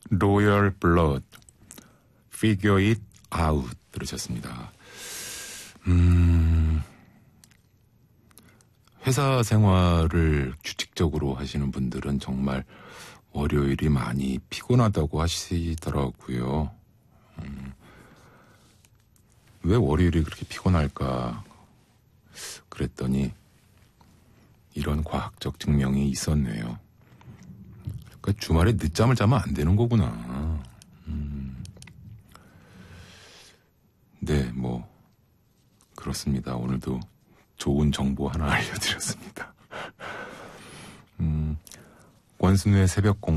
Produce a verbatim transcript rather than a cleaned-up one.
로열 블러드, Figure It Out 들으셨습니다. 음, 회사 생활을 규칙적으로 하시는 분들은 정말 월요일이 많이 피곤하다고 하시더라고요. 음, 왜 월요일이 그렇게 피곤할까 그랬더니 이런 과학적 증명이 있었네요. 그러니까 주말에 늦잠을 자면 안 되는 거구나. 음, 네, 뭐 그렇습니다. 오늘도 좋은 정보 하나 알려드렸습니다. 음, 권순우의 새벽 공